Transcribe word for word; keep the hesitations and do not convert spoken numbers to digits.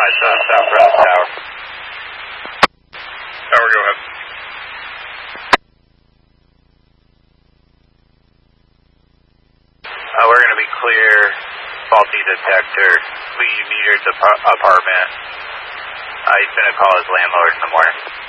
advise uh, south around the tower. Tower, go ahead. Uh, we're going to be clear, faulty detector, Lee Meter's ap- apartment. Uh, he's going to call his landlord in the morning.